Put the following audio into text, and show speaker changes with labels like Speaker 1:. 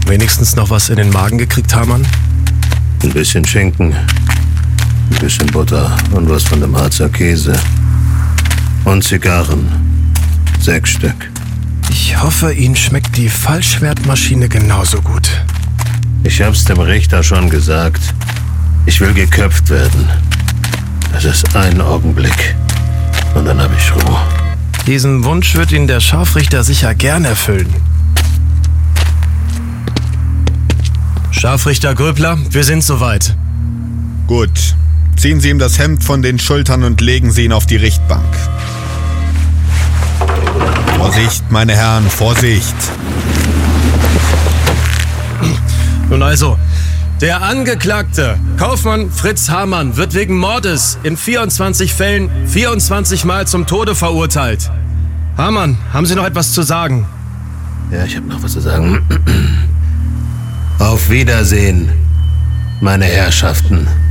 Speaker 1: Wenigstens noch was in den Magen gekriegt, Hamann?
Speaker 2: Ein bisschen Schinken, ein bisschen Butter und was von dem Harzer Käse. Und Zigarren. 6 Stück.
Speaker 1: Ich hoffe, Ihnen schmeckt die Falschwertmaschine genauso gut.
Speaker 2: Ich hab's dem Richter schon gesagt. Ich will geköpft werden. Das ist ein Augenblick. Und dann hab ich Ruhe.
Speaker 1: Diesen Wunsch wird Ihnen der Scharfrichter sicher gern erfüllen. Scharfrichter Gröbler, wir sind soweit.
Speaker 3: Gut. Ziehen Sie ihm das Hemd von den Schultern und legen Sie ihn auf die Richtbank. Vorsicht, meine Herren, Vorsicht.
Speaker 1: Nun also, der Angeklagte, Kaufmann Fritz Hamann, wird wegen Mordes in 24 Fällen 24 Mal zum Tode verurteilt. Hamann, haben Sie noch etwas zu sagen?
Speaker 2: Ja, ich habe noch was zu sagen. Auf Wiedersehen, meine Herrschaften.